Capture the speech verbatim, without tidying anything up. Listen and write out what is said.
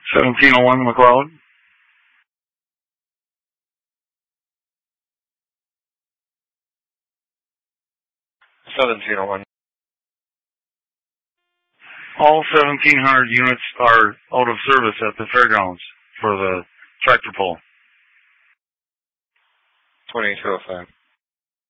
seventeen oh one McLeod. seventeen oh one. All seventeen hundred units are out of service at the fairgrounds for the tractor pull. twenty-two oh five.